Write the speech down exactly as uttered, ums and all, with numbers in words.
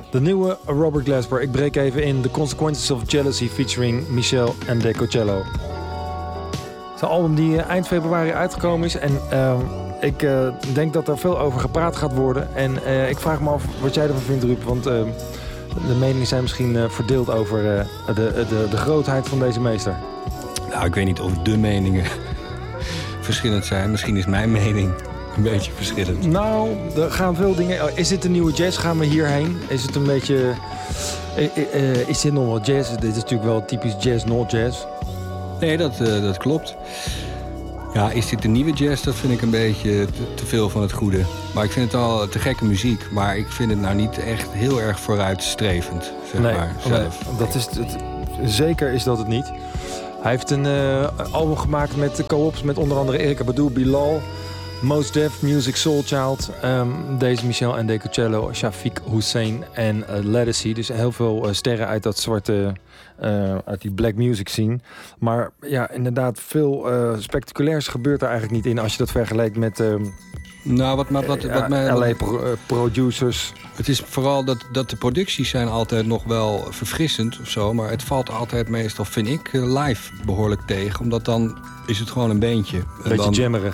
De nieuwe Robert Glasper. Ik breek even in The Consequences of Jealousy featuring Michel and Decocello. Het is een album die uh, eind februari uitgekomen is. En uh, ik uh, denk dat er veel over gepraat gaat worden. En uh, ik vraag me af wat jij ervan vindt, Ruud. Want uh, de meningen zijn misschien uh, verdeeld over uh, de, de, de grootheid van deze meester. Nou, ik weet niet of de meningen verschillend zijn. Misschien is mijn mening een beetje verschillend. Nou, er gaan veel dingen... Is dit een nieuwe jazz? Gaan we hierheen? Is het een beetje... Uh, is dit nog wel jazz? Dit is natuurlijk wel typisch jazz, not jazz. Nee, dat, uh, dat klopt. Ja, is dit de nieuwe jazz? Dat vind ik een beetje te, te veel van het goede. Maar ik vind het al te gekke muziek. Maar ik vind het nou niet echt heel erg vooruitstrevend, zeg nee, maar, zelf. Nee, dat is het, zeker is dat het niet. Hij heeft een uh, album gemaakt met co-ops met onder andere Erykah Badu, Bilal, Mos Def, Music Soul Child, um, deze Michel en Decocello, Shafiq Hussein en uh, Ledisi. Dus heel veel uh, sterren uit dat zwarte, uh, uit die black music scene. Maar ja, inderdaad, veel uh, spectaculairs gebeurt er eigenlijk niet in als je dat vergelijkt met uh, nou, wat, wat, wat, wat mij, L A pro, uh, producers. Het is vooral dat, dat de producties zijn altijd nog wel verfrissend of zo. Maar het valt altijd meestal, vind ik, live behoorlijk tegen. Omdat dan is het gewoon een beentje. Beetje jammerig.